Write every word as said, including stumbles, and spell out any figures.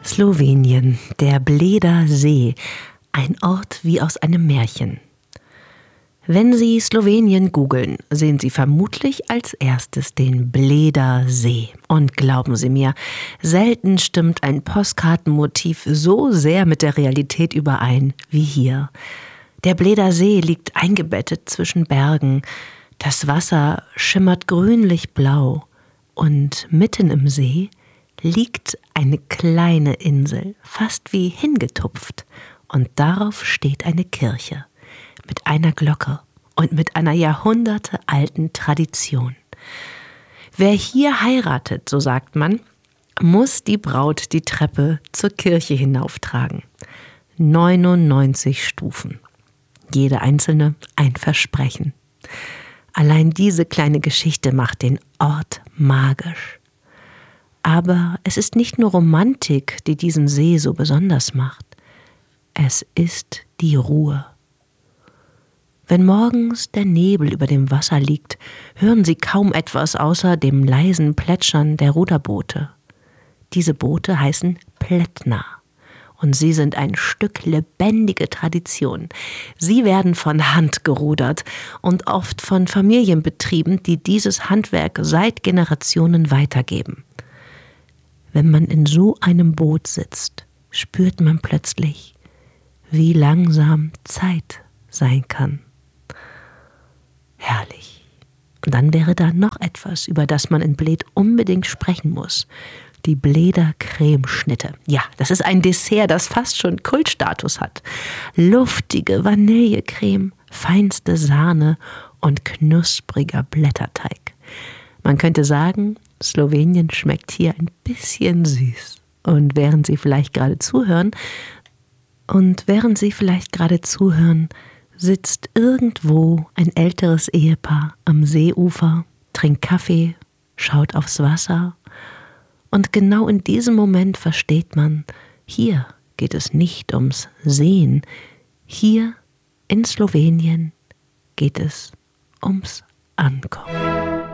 Slowenien, der Bleda See, ein Ort wie aus einem Märchen. Wenn Sie Slowenien googeln, sehen Sie vermutlich als erstes den Bleda See. Und glauben Sie mir, selten stimmt ein Postkartenmotiv so sehr mit der Realität überein wie hier. Der Bleda See liegt eingebettet zwischen Bergen. Das Wasser schimmert grünlich-blau und mitten im See liegt eine kleine Insel, fast wie hingetupft, und darauf steht eine Kirche mit einer Glocke und mit einer jahrhundertealten Tradition. Wer hier heiratet, so sagt man, muss die Braut die Treppe zur Kirche hinauftragen. neunundneunzig Stufen. Jede einzelne ein Versprechen. Allein diese kleine Geschichte macht den Ort magisch. Aber es ist nicht nur Romantik, die diesen See so besonders macht. Es ist die Ruhe. Wenn morgens der Nebel über dem Wasser liegt, hören Sie kaum etwas außer dem leisen Plätschern der Ruderboote. Diese Boote heißen Plätna und sie sind ein Stück lebendige Tradition. Sie werden von Hand gerudert und oft von Familien betrieben, die dieses Handwerk seit Generationen weitergeben. Wenn man in so einem Boot sitzt, spürt man plötzlich, wie langsam Zeit sein kann. Herrlich. Und dann wäre da noch etwas, über das man in Bled unbedingt sprechen muss. Die Bleder Cremeschnitte. Ja, das ist ein Dessert, das fast schon Kultstatus hat. Luftige Vanillecreme, feinste Sahne und knuspriger Blätterteig. Man könnte sagen, Slowenien schmeckt hier ein bisschen süß. Und während Sie vielleicht gerade zuhören, und während Sie vielleicht gerade zuhören, sitzt irgendwo ein älteres Ehepaar am Seeufer, trinkt Kaffee, schaut aufs Wasser. Und genau in diesem Moment versteht man, hier geht es nicht ums Sehen. Hier in Slowenien geht es ums Ankommen.